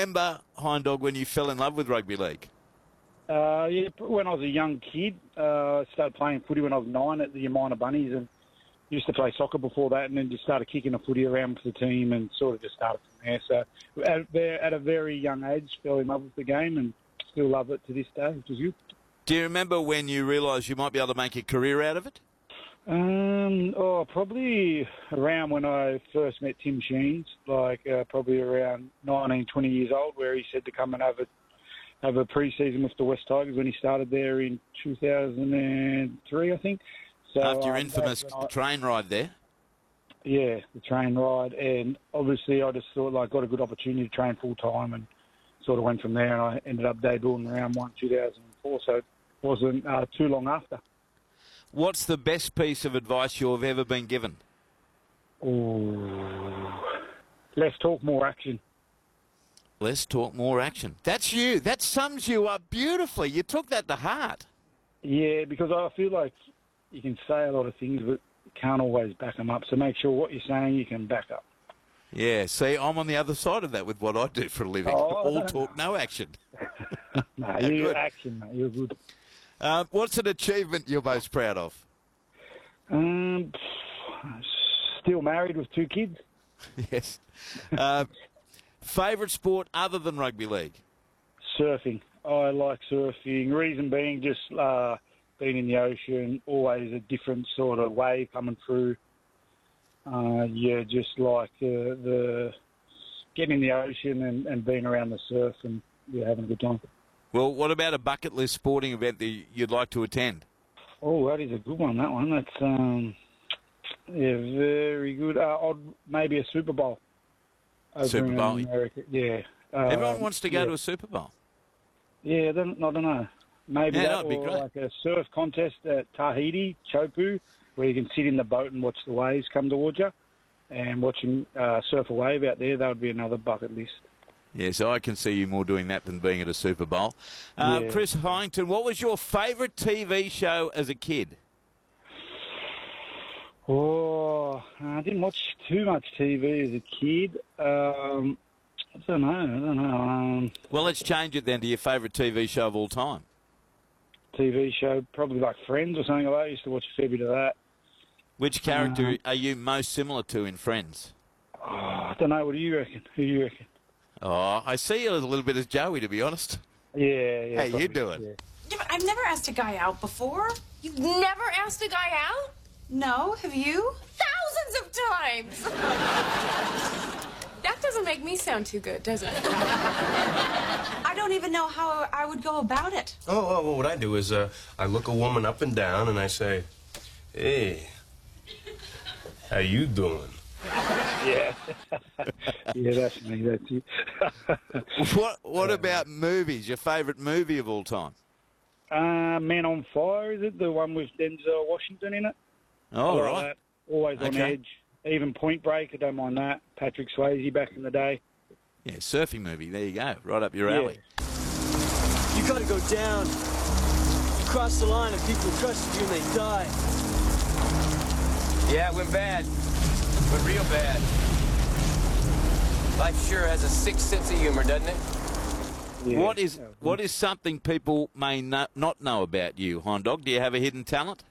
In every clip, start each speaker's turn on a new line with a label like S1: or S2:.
S1: remember, Hindog, when you fell in love with rugby league?
S2: Yeah, when I was a young kid, I started playing footy when I was 9 at the Yamina Bunnies, and used to play soccer before that, and then just started kicking a footy around for the team, and sort of just started from there. So at a very young age, fell in love with the game, and still love it to this day, which is good.
S1: Do you remember when you realised you might be able to make a career out of it?
S2: Probably around when I first met Tim Sheens, probably around 19, 20 years old, where he said to come and have a pre-season with the West Tigers when he started there in 2003, I think. So,
S1: after your infamous train ride there?
S2: Yeah, the train ride. And obviously I just thought, got a good opportunity to train full-time, and sort of went from there, and I ended up debuting round 1, 2004, so it wasn't too long after.
S1: What's the best piece of advice you've ever been given?
S2: Oh, less talk, more action.
S1: Less talk, more action. That's you. That sums you up beautifully. You took that to heart.
S2: Yeah, because I feel like you can say a lot of things, but you can't always back them up. So make sure what you're saying you can back up.
S1: Yeah, see, I'm on the other side of that with what I do for a living. All talk, no action.
S2: No, you're action, mate. You're good.
S1: What's an achievement you're most proud of?
S2: Still married with 2 kids.
S1: Yes. Favourite sport other than rugby league?
S2: Surfing. I like surfing. Reason being just being in the ocean, always a different sort of wave coming through. Just like the getting in the ocean and being around the surf and having a good time.
S1: Well, what about a bucket list sporting event that you'd like to attend?
S2: Oh, that is a good one, that one. That's, very good. Maybe a Super Bowl.
S1: Super Bowl?
S2: America. Yeah.
S1: Everyone wants to go to a Super Bowl.
S2: Yeah, I don't know. Maybe
S1: that'd be great.
S2: Like a surf contest at Tahiti, Chopu, where you can sit in the boat and watch the waves come towards you, and watching surf a wave out there. That would be another bucket list.
S1: Yeah, so I can see you more doing that than being at a Super Bowl. Chris Heighington, what was your favourite TV show as a kid?
S2: Oh, I didn't watch too much TV as a kid. I don't know.
S1: Well, let's change it then to your favourite TV show of all time.
S2: TV show, probably like Friends or something like that. I used to watch a fair bit of that.
S1: Which character are you most similar to in Friends?
S2: Oh, I don't know. What do you reckon? Who do you reckon?
S1: Oh, I see you a little bit as Joey, to be honest.
S2: Yeah.
S1: How you doing?
S3: Yeah, but I've never asked a guy out before. You've never asked a guy out? No, have you? Thousands of times! That doesn't make me sound too good, does it? I don't even know how I would go about it.
S4: Oh, well, what I do is I look a woman up and down and I say, hey, how you doing?
S2: Yeah. Yeah, that's me. That's you.
S1: What about movies? Your favourite movie of all time?
S2: Man on Fire, is it? The one with Denzel Washington in it?
S1: Oh, right.
S2: That. Always on edge. Even Point Break, I don't mind that. Patrick Swayze back in the day.
S1: Yeah, surfing movie. There you go. Right up your alley.
S5: You got to go down. You cross the line and people trust you and they die.
S6: Yeah, it went bad. It went real bad. Life sure has a sick sense of humor, doesn't it?
S2: Yeah.
S1: What is something people may not know about you, Hindog? Do you have a hidden talent?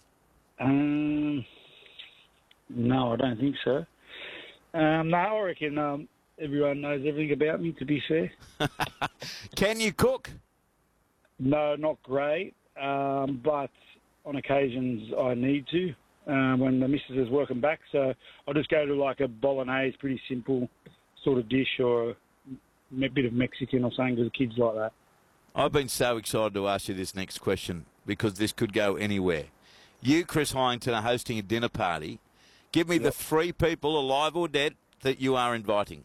S2: No, I don't think so. No, I reckon everyone knows everything about me, to be fair.
S1: Can you cook?
S2: No, not great, but on occasions I need to when the missus is working back. So I'll just go to like a bolognese, pretty simple sort of dish, or a bit of Mexican or something, because the kids like that.
S1: I've been so excited to ask you this next question because this could go anywhere. You, Chris Heighington, are hosting a dinner party. Give me the 3 people, alive or dead, that you are inviting.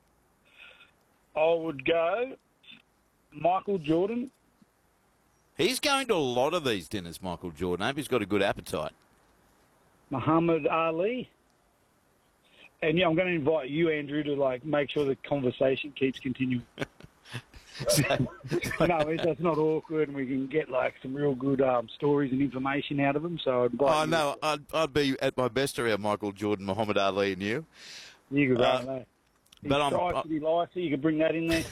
S2: I would go Michael Jordan.
S1: He's going to a lot of these dinners, Michael Jordan. I hope he's got a good appetite.
S2: Muhammad Ali. And yeah, I'm going to invite you, Andrew, to make sure the conversation keeps continuing. No, that's not awkward, and we can get some real good stories and information out of them. So I'd invite you.
S1: I'd be at my best around Michael Jordan, Muhammad Ali, and you.
S2: You could go, mate.
S1: But
S2: Tri-City Licer, you could bring that in there.